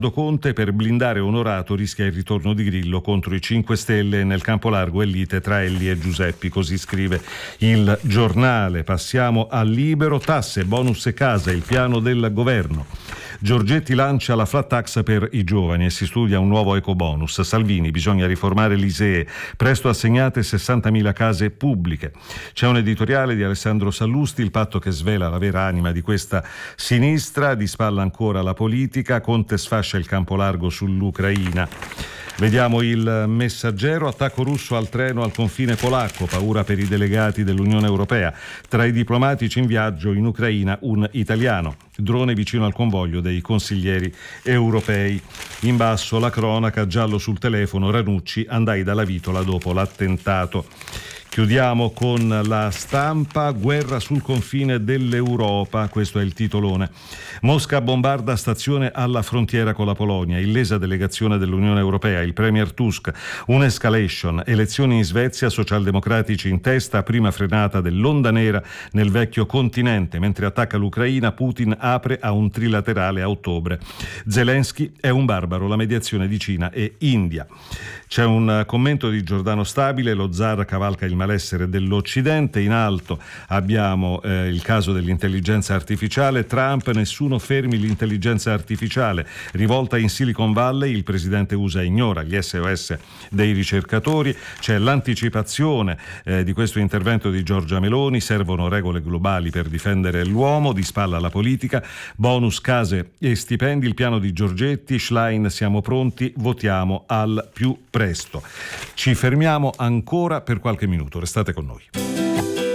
Conte per blindare Onorato rischia il ritorno di Grillo contro i 5 Stelle, nel campo largo è lite tra Elli e Giuseppi, così scrive il Giornale. Passiamo al Libero. Tasse, bonus e casa, il piano del governo. Giorgetti lancia la flat tax per i giovani e si studia un nuovo ecobonus. Salvini, bisogna riformare l'ISEE, presto assegnate 60.000 case pubbliche. C'è un editoriale di Alessandro Sallusti, il patto che svela la vera anima di questa sinistra, di spalla ancora la politica, Conte sfascia il campo largo sull'Ucraina. Vediamo il Messaggero, attacco russo al treno al confine polacco, paura per i delegati dell'Unione Europea. Tra i diplomatici in viaggio in Ucraina un italiano. Drone vicino al convoglio dei consiglieri europei. In basso la cronaca, giallo sul telefono, Ranucci, andai dalla Vitola dopo l'attentato. Chiudiamo con La Stampa, guerra sul confine dell'Europa, questo è il titolone. Mosca bombarda stazione alla frontiera con la Polonia, illesa delegazione dell'Unione Europea, il premier Tusk, un'escalation, elezioni in Svezia, socialdemocratici in testa, prima frenata dell'onda nera nel vecchio continente, mentre attacca l'Ucraina, Putin apre a un trilaterale a ottobre. Zelensky è un barbaro, la mediazione di Cina e India. C'è un commento di Giordano Stabile, lo zar cavalca il malessere dell'Occidente, in alto abbiamo il caso dell'intelligenza artificiale, Trump, nessuno fermi l'intelligenza artificiale, rivolta in Silicon Valley, il presidente USA ignora gli SOS dei ricercatori, c'è l'anticipazione di questo intervento di Giorgia Meloni, servono regole globali per difendere l'uomo, di spalla alla politica, bonus case e stipendi, il piano di Giorgetti, Schlein siamo pronti, votiamo al più presto. Ci fermiamo ancora per qualche minuto, restate con noi.